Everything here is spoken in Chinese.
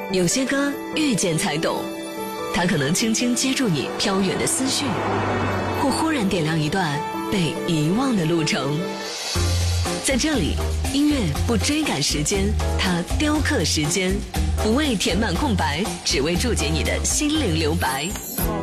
有些歌遇见才懂，它可能轻轻接住你飘远的思绪，或忽然点亮一段被遗忘的路程。在这里，音乐不追赶时间，它雕刻时间，不为填满空白，只为注解你的心灵留白。